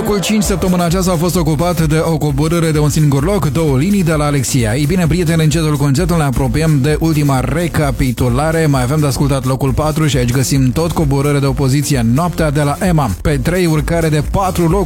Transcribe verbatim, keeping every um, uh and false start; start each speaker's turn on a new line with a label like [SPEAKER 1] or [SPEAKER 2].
[SPEAKER 1] Locul cinci săptămâna aceasta a fost ocupat de o coborâre de un singur loc, două linii de la Alexia. Ei bine, prieteni, încetul cu încetul ne apropiem de ultima recapitulare. Mai avem de ascultat locul patru și aici găsim tot coborâre de opoziție, Noaptea de la Emma. Pe trei, urcare de patru locuri